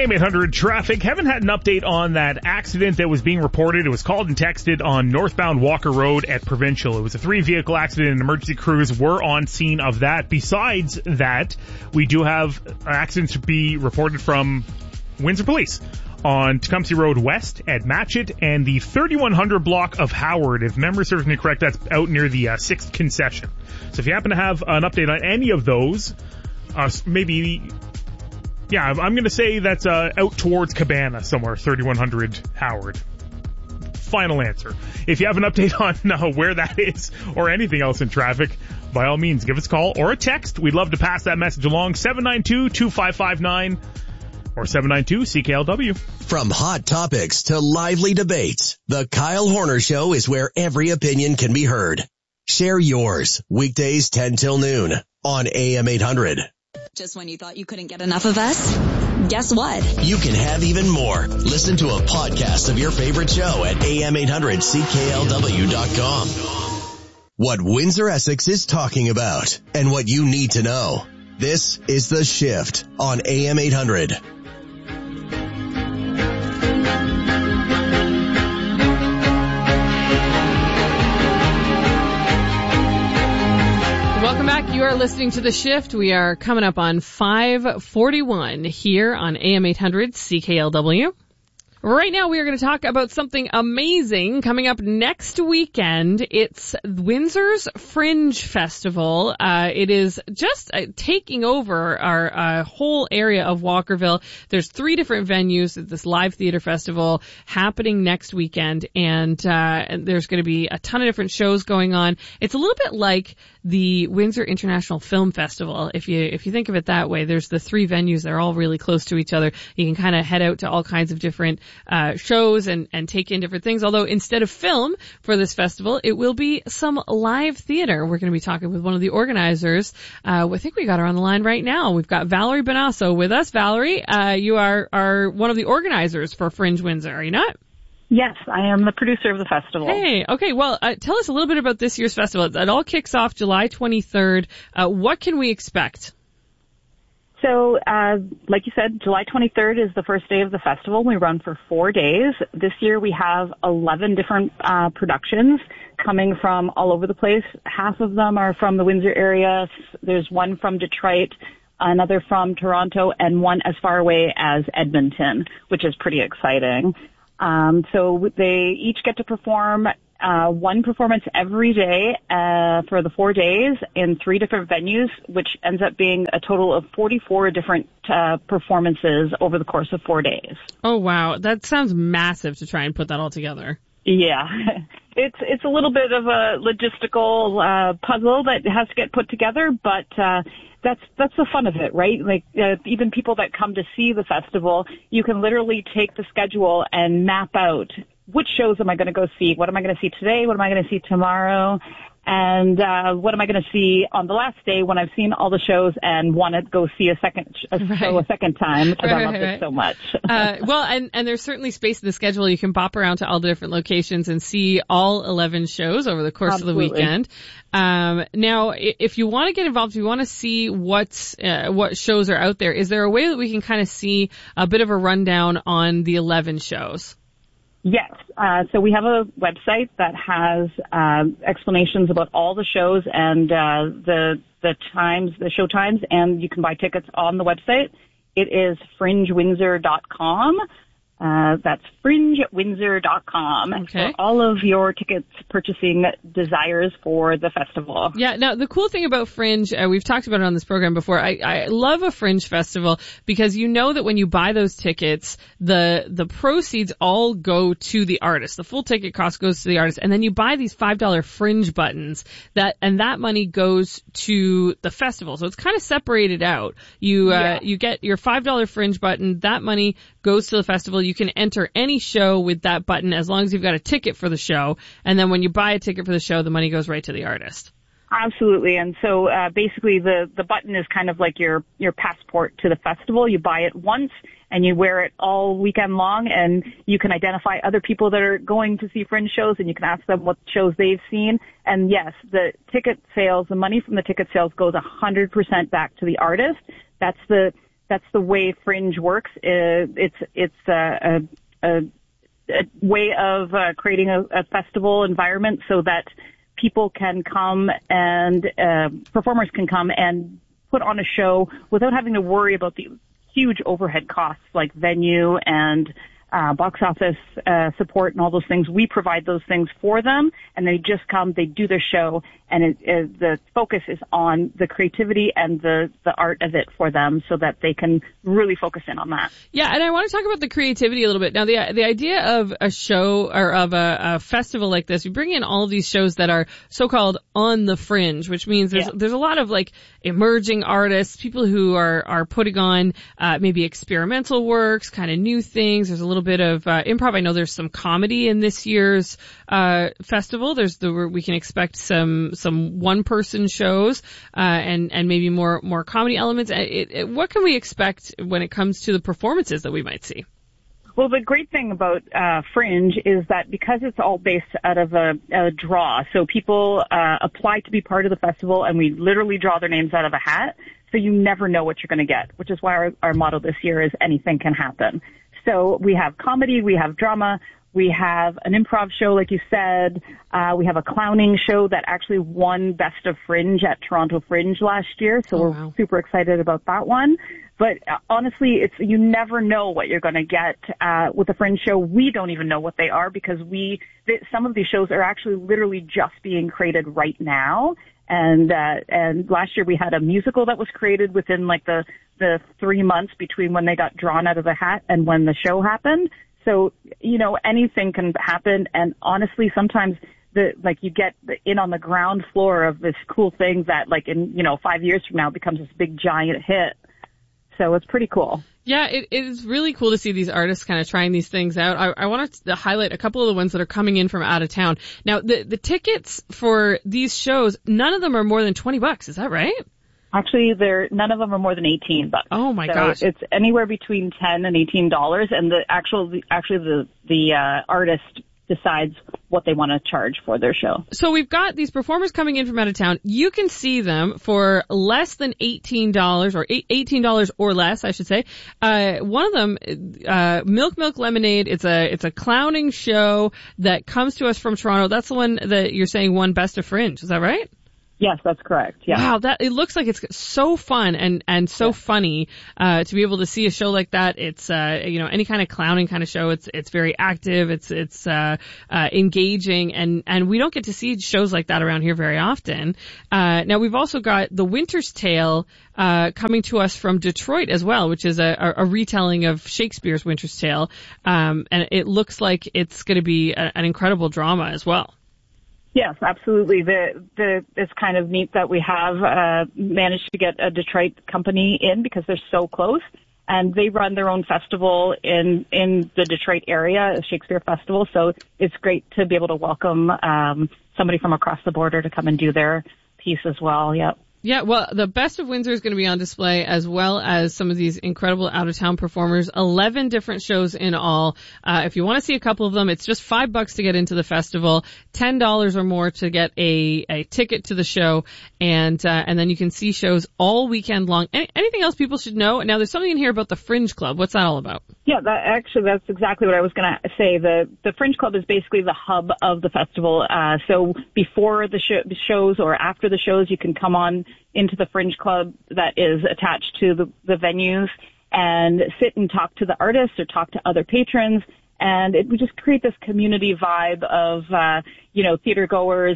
AM800 traffic. Haven't had an update on that accident that was being reported. It was called and texted on northbound Walker Road at Provincial. It was a 3-vehicle accident and emergency crews were on scene of that. Besides that, we do have accidents to be reported from Windsor Police on Tecumseh Road West at Matchett and the 3100 block of Howard. If memory serves me correct, that's out near the 6th concession. So if you happen to have an update on any of those, yeah, I'm going to say that's out towards Cabana somewhere, 3100 Howard. Final answer. If you have an update on where that is or anything else in traffic, by all means, give us a call or a text. We'd love to pass that message along, 792-2559 or 792-CKLW. From hot topics to lively debates, the Kyle Horner Show is where every opinion can be heard. Share yours, weekdays 10 till noon on AM 800. Just when you thought you couldn't get enough of us? Guess what? You can have even more. Listen to a podcast of your favorite show at am800CKLW.com. What Windsor Essex is talking about and what you need to know. This is The Shift on AM 800. Welcome back. You are listening to The Shift. We are coming up on 5:41 here on AM 800 CKLW. Right now we are going to talk about something amazing coming up next weekend. It's Windsor's Fringe Festival. It is just taking over our whole area of Walkerville. There's 3 different venues at this live theater festival happening next weekend, and there's going to be a ton of different shows going on. It's a little bit like the Windsor International Film Festival. If you think of it that way, there's the 3 venues. They're all really close to each other. You can kind of head out to all kinds of different shows and take in different things. Although instead of film for this festival, it will be some live theater. We're going to be talking with one of the organizers. I think we got her on the line right now. We've got Valerie Bonasso with us. Valerie, you are one of the organizers for Fringe Windsor, are you not? Yes, I am the producer of the festival. Hey, okay. Well, tell us a little bit about this year's festival. It all kicks off July 23rd. What can we expect? So, like you said, July 23rd is the first day of the festival. We run for 4 days. This year we have 11 different productions coming from all over the place. Half of them are from the Windsor area. There's one from Detroit, another from Toronto, and one as far away as Edmonton, which is pretty exciting. So they each get to perform one performance every day for the 4 days in 3 different venues, which ends up being a total of 44 different performances over the course of 4 days. Oh, wow. That sounds massive to try and put that all together. Yeah. It's a little bit of a logistical puzzle that has to get put together, but that's the fun of it, right? Like even people that come to see the festival, you can literally take the schedule and map out which shows am I going to go see? What am I going to see today? What am I going to see tomorrow? And what am I going to see on the last day when I've seen all the shows and want to go see a show a second time because I love it so much. Well, and there's certainly space in the schedule. You can bop around to all the different locations and see all 11 shows over the course of the weekend. Now, if you want to get involved, if you want to see what shows are out there, is there a way that we can kind of see a bit of a rundown on the 11 shows? Yes. So we have a website that has explanations about all the shows and the show times, and you can buy tickets on the website. It is fringewindsor.com. That's fringewindsor.com for all of your tickets purchasing desires for the festival. Yeah, now the cool thing about Fringe, we've talked about it on this program before, I love a Fringe festival because you know that when you buy those tickets, the proceeds all go to the artist. The full ticket cost goes to the artist, and then you buy these $5 Fringe buttons, and that money goes to the festival. So it's kind of separated out. You get your $5 Fringe button, that money goes to the festival. You can enter any show with that button as long as you've got a ticket for the show. And then when you buy a ticket for the show, the money goes right to the artist. Absolutely. And so basically the button is kind of like your passport to the festival. You buy it once and you wear it all weekend long, and you can identify other people that are going to see Fringe shows, and you can ask them what shows they've seen. And yes, the ticket sales, the money from the ticket sales goes 100% back to the artist. That's the that's the way Fringe works. It's a way of creating a festival environment so that people can come and performers can come and put on a show without having to worry about the huge overhead costs like venue and box office support and all those things. We provide those things for them, and they just come, they do their show, and the focus is on the creativity and the art of it for them so that they can really focus in on that. Yeah, and I want to talk about the creativity a little bit. Now, the idea of a show or of a festival like this, you bring in all of these shows that are so-called on the fringe, which means there's a lot of like emerging artists, people who are putting on maybe experimental works, kind of new things. There's a little bit of improv. I know there's some comedy in this year's festival. We can expect some one-person shows and maybe more comedy elements. What can we expect when it comes to the performances that we might see? Well, the great thing about Fringe is that because it's all based out of a draw, so people apply to be part of the festival, and we literally draw their names out of a hat, so you never know what you're going to get, which is why our motto this year is anything can happen. So we have comedy, we have drama, we have an improv show, like you said. We have a clowning show that actually won Best of Fringe at Toronto Fringe last year, so we're super excited about that one. But honestly, you never know what you're going to get with the Fringe show. We don't even know what they are because some of these shows are actually literally just being created right now. And last year we had a musical that was created within like the 3 months between when they got drawn out of the hat and when the show happened. So, anything can happen. And honestly, sometimes you get in on the ground floor of this cool thing that like in, 5 years from now becomes this big giant hit. So it's pretty cool. Yeah, it is really cool to see these artists kind of trying these things out. I want to highlight a couple of the ones that are coming in from out of town. Now, the tickets for these shows, none of them are more than $20. Is that right? Actually, none of them are more than $18. Oh my gosh! It's anywhere between $10 and $18, and the artist decides what they want to charge for their show. So we've got these performers coming in from out of town. You can see them for less than $18 or $18 or less, I should say. One of them, Milk Lemonade. It's a clowning show that comes to us from Toronto. That's the one that you're saying won Best of Fringe. Is that right? Yes, that's correct. Yeah. Wow, it looks like it's so fun and so funny to be able to see a show like that. It's any kind of clowning kind of show. It's very active. It's engaging, and we don't get to see shows like that around here very often. Now we've also got The Winter's Tale coming to us from Detroit as well, which is a retelling of Shakespeare's Winter's Tale, and it looks like it's going to be an incredible drama as well. Yes, absolutely. It's kind of neat that we have managed to get a Detroit company in because they're so close, and they run their own festival in the Detroit area, a Shakespeare Festival. So it's great to be able to welcome somebody from across the border to come and do their piece as well. Yep. Yeah, well, the Best of Windsor is going to be on display as well as some of these incredible out-of-town performers. 11 different shows in all. If you want to see a couple of them, it's just $5 to get into the festival, $10 or more to get a ticket to the show, and then you can see shows all weekend long. Anything else people should know? Now, there's something in here about the Fringe Club. What's that all about? Yeah, that's exactly what I was going to say. The Fringe Club is basically the hub of the festival. So before the shows or after the shows, you can come on into the Fringe Club that is attached to the venues and sit and talk to the artists or talk to other patrons. And it would just create this community vibe of, theater goers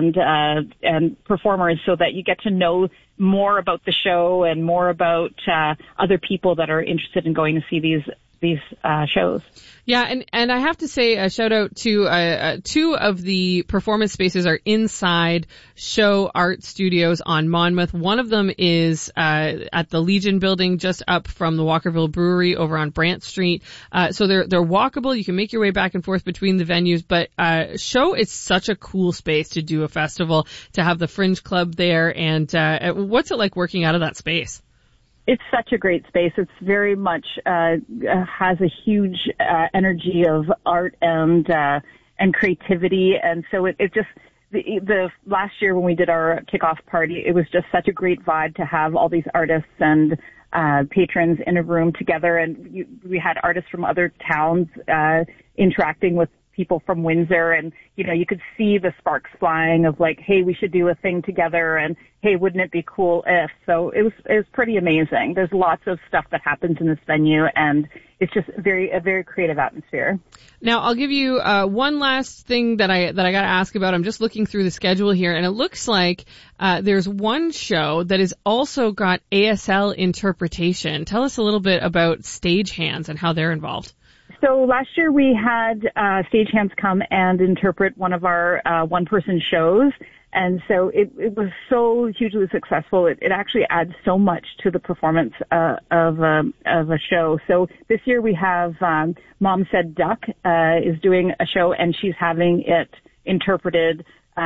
and performers so that you get to know more about the show and more about other people that are interested in going to see these shows. Yeah, and I have to say a shout out to two of the performance spaces are inside show art studios on Monmouth. One of them is at the Legion building just up from the Walkerville Brewery over on Brant Street. So they're walkable. You can make your way back and forth between the venues, but show is such a cool space to do a festival, to have the Fringe Club there. And what's it like working out of that space? It's such a great space. It's very much has a huge energy of art and creativity, and so it just the last year when we did our kickoff party, it was just such a great vibe to have all these artists and patrons in a room together, and we had artists from other towns interacting with people from Windsor, and you could see the sparks flying of like, hey, we should do a thing together, and hey, wouldn't it be cool if? So it was pretty amazing. There's lots of stuff that happens in this venue, and it's just a very creative atmosphere. Now, I'll give you one last thing that I got to ask about. I'm just looking through the schedule here, and it looks like there's one show that has also got ASL interpretation. Tell us a little bit about Stagehands and how they're involved. So last year we had Stagehands come and interpret one of our one-person shows, and so it was so hugely successful. It actually adds so much to the performance of a show. So this year we have Mom Said Duck is doing a show, and she's having it interpreted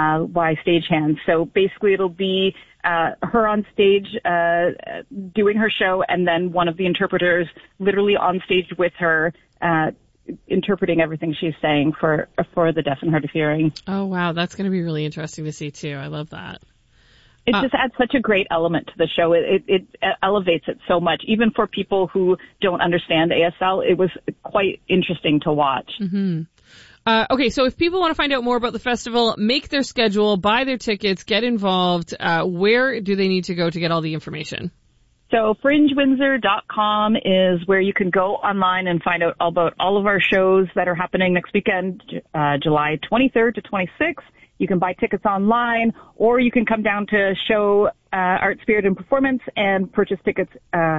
by Stagehands. So basically it'll be her on stage doing her show, and then one of the interpreters literally on stage with her interpreting everything she's saying for the deaf and hard of hearing. Oh, wow. That's going to be really interesting to see, too. I love that. It just adds such a great element to the show. It elevates it so much. Even for people who don't understand ASL, it was quite interesting to watch. Mm-hmm. Okay, so if people want to find out more about the festival, make their schedule, buy their tickets, get involved, where do they need to go to get all the information? So fringewindsor.com is where you can go online and find out about all of our shows that are happening next weekend, July 23rd to 26th. You can buy tickets online, or you can come down to show Art, Spirit, and Performance and purchase tickets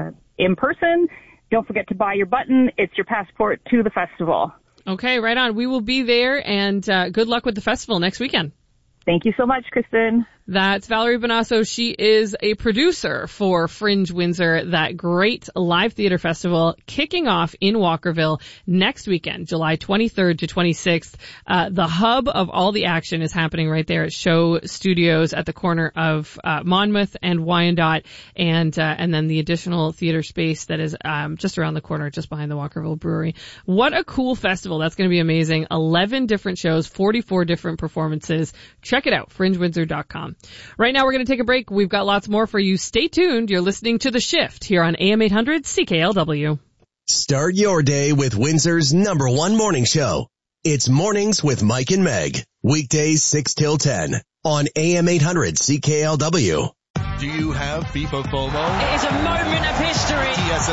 in person. Don't forget to buy your button. It's your passport to the festival. Okay, right on. We will be there, and good luck with the festival next weekend. Thank you so much, Kristen. That's Valerie Bonasso. She is a producer for Fringe Windsor, that great live theater festival kicking off in Walkerville next weekend, July 23rd to 26th. The hub of all the action is happening right there at Show Studios at the corner of Monmouth and Wyandotte, and then the additional theater space that is just around the corner, just behind the Walkerville Brewery. What a cool festival. That's going to be amazing. 11 different shows, 44 different performances. Check it out, fringewindsor.com. Right now we're going to take a break. We've got lots more for you. Stay tuned. You're listening to The Shift here on AM 800 CKLW. Start your day with Windsor's #1 morning show. It's Mornings with Mike and Meg. Weekdays 6 till 10 on AM 800 CKLW. Do you have FIFA FOMO? It is a moment of history.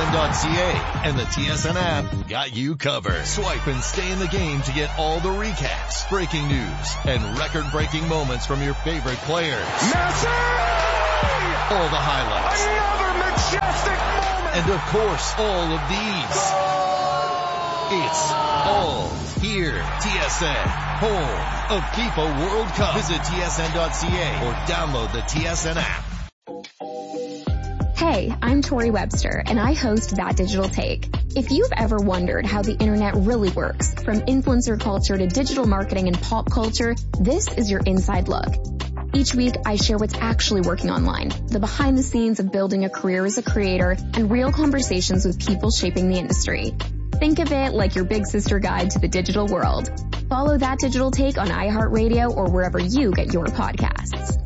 TSN.ca and the TSN app got you covered. Swipe and stay in the game to get all the recaps, breaking news, and record-breaking moments from your favorite players. Messi! All the highlights. Another majestic moment. And of course, all of these. It's all here. TSN, home of FIFA World Cup. Visit TSN.ca or download the TSN app. Hey, I'm Tori Webster, and I host That Digital Take. If you've ever wondered how the internet really works, from influencer culture to digital marketing and pop culture, this is your inside look. Each week, I share what's actually working online, the behind the scenes of building a career as a creator, and real conversations with people shaping the industry. Think of it like your big sister guide to the digital world. Follow That Digital Take on iHeartRadio or wherever you get your podcasts.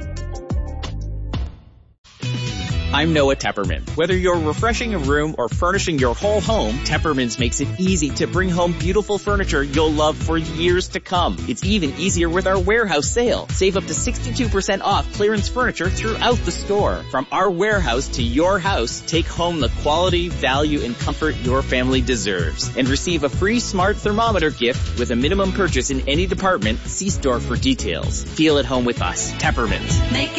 I'm Noah Tepperman. Whether you're refreshing a room or furnishing your whole home, Tepperman's makes it easy to bring home beautiful furniture you'll love for years to come. It's even easier with our warehouse sale. Save up to 62% off clearance furniture throughout the store. From our warehouse to your house, take home the quality, value, and comfort your family deserves. And receive a free smart thermometer gift with a minimum purchase in any department. See store for details. Feel at home with us. Tepperman's. Make